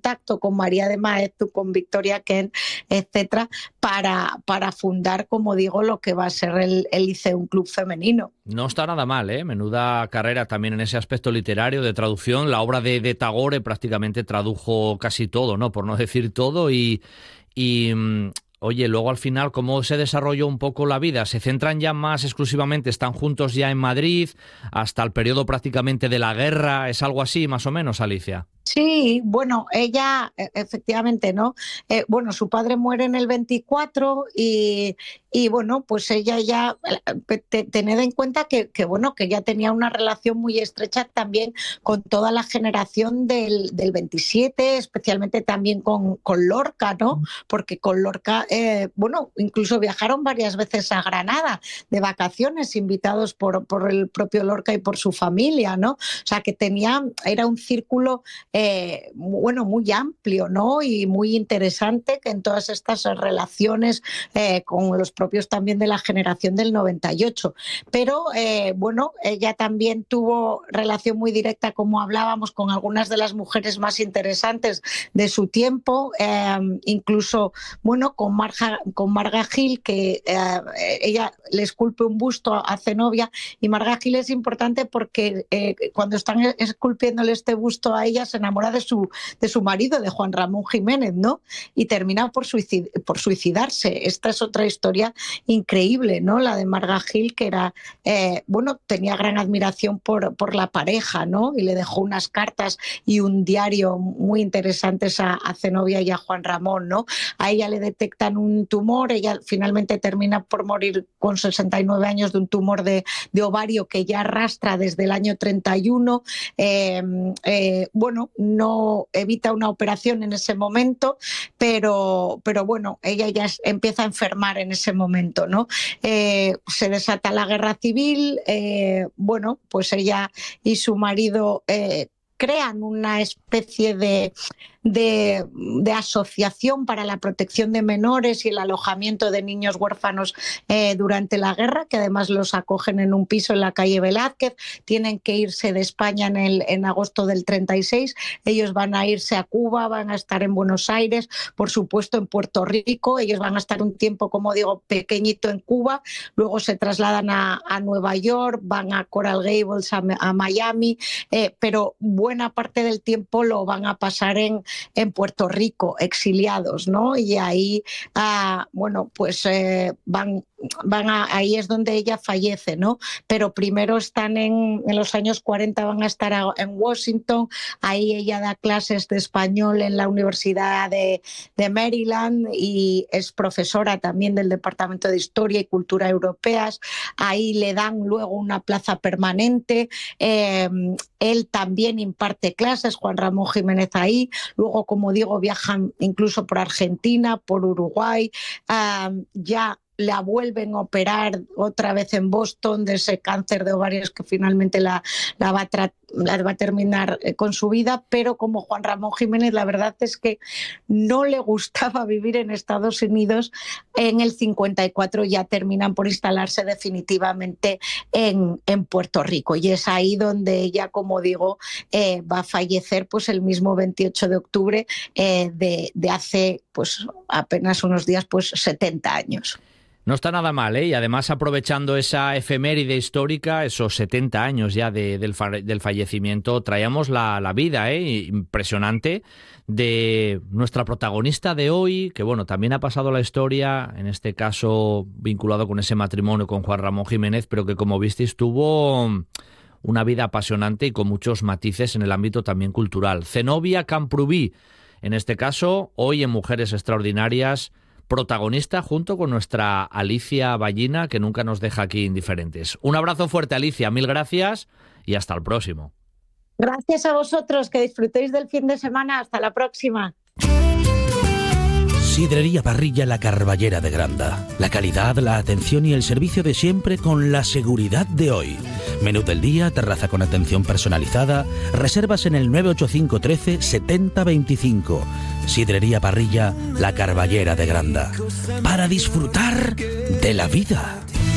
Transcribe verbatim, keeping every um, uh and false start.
contacto con María de Maeztu, con Victoria Kent, etcétera, para, para fundar, como digo, lo que va a ser el, el Liceum Club femenino. No está nada mal, ¿eh? Menuda carrera también en ese aspecto literario de traducción. La obra de, de Tagore prácticamente tradujo casi todo, ¿no? Por no decir todo. Y, y oye, luego al final, ¿cómo se desarrolló un poco la vida? ¿Se centran ya más exclusivamente, están juntos ya en Madrid, hasta el periodo prácticamente de la guerra? ¿Es algo así, más o menos, Alicia? Sí, bueno, ella efectivamente, ¿no? Eh, bueno, su padre muere en el veinticuatro y, y bueno, pues ella ya, te, tened en cuenta que, que, bueno, que ya tenía una relación muy estrecha también con toda la generación del, del veintisiete, especialmente también con, con Lorca, ¿no? Porque con Lorca, eh, bueno, incluso viajaron varias veces a Granada de vacaciones, invitados por, por el propio Lorca y por su familia, ¿no? O sea, que tenía, era un círculo... Eh, bueno, muy amplio, ¿no? Y muy interesante que en todas estas relaciones eh, con los propios también de la generación del noventa y ocho. Pero, eh, bueno, ella también tuvo relación muy directa, como hablábamos, con algunas de las mujeres más interesantes de su tiempo, eh, incluso, bueno, con Marga, con Marga Gil, que eh, ella le esculpe un busto a Zenobia, y Marga Gil es importante porque eh, cuando están esculpiéndole este busto a ella, se enamora de su, de su marido, de Juan Ramón Jiménez, ¿no? Y termina por, suicid, por suicidarse. Esta es otra historia increíble, ¿no? La de Marga Gil, que era, eh, bueno, tenía gran admiración por, por la pareja, ¿no? Y le dejó unas cartas y un diario muy interesantes a, a Zenobia y a Juan Ramón, ¿no? A ella le detectan un tumor, ella finalmente termina por morir con sesenta y nueve años de un tumor de, de ovario que ya arrastra desde el año treinta y uno. Eh, eh, bueno, no evita una operación en ese momento, pero, pero bueno, ella ya empieza a enfermar en ese momento, ¿no? Eh, se desata la guerra civil, eh, bueno, pues ella y su marido eh, crean una especie de... De, de asociación para la protección de menores y el alojamiento de niños huérfanos eh, durante la guerra, que además los acogen en un piso en la calle Velázquez. Tienen que irse de España en, el, en agosto del treinta y seis. Ellos van a irse a Cuba, van a estar en Buenos Aires, por supuesto en Puerto Rico. Ellos van a estar un tiempo, como digo, pequeñito en Cuba, luego se trasladan a, a Nueva York, van a Coral Gables, a, a Miami, eh, pero buena parte del tiempo lo van a pasar en en Puerto Rico, exiliados, ¿no? Y ahí, ah, bueno, pues eh, van, van a, ahí es donde ella fallece, ¿no? Pero primero están en, en los años cuarenta, van a estar a, en Washington, ahí ella da clases de español en la Universidad de, de Maryland y es profesora también del Departamento de Historia y Cultura Europeas, ahí le dan luego una plaza permanente, eh, él también imparte clases, Juan Ramón Jiménez ahí. Luego, como digo, viajan incluso por Argentina, por Uruguay, uh, ya la vuelven a operar otra vez en Boston de ese cáncer de ovarios que finalmente la, la, va, a la va a terminar con su vida, pero como Juan Ramón Jiménez, la verdad es que no le gustaba vivir en Estados Unidos. En el cincuenta y cuatro ya terminan por instalarse definitivamente en, en Puerto Rico, y es ahí donde ella, como digo, eh, va a fallecer pues el mismo veintiocho de octubre eh, de, de hace pues apenas unos días, pues setenta años. No está nada mal, ¿eh? Y además aprovechando esa efeméride histórica, esos setenta años ya de, del, fa del fallecimiento, traíamos la, la vida, ¿eh? Impresionante, de nuestra protagonista de hoy, que bueno, también ha pasado la historia, en este caso vinculado con ese matrimonio con Juan Ramón Jiménez, pero que como visteis tuvo una vida apasionante y con muchos matices en el ámbito también cultural. Zenobia Camprubí, en este caso, hoy en Mujeres Extraordinarias, protagonista junto con nuestra Alicia Ballina, que nunca nos deja aquí indiferentes. Un abrazo fuerte, Alicia, mil gracias y hasta el próximo. Gracias a vosotros, que disfrutéis del fin de semana. Hasta la próxima. Sidrería Parrilla La Carballera de Granda. La calidad, la atención y el servicio de siempre con la seguridad de hoy. Menú del día, terraza con atención personalizada. Reservas en el nueve ocho cinco trece setenta veinticinco. Sidrería Parrilla La Carballera de Granda. Para disfrutar de la vida.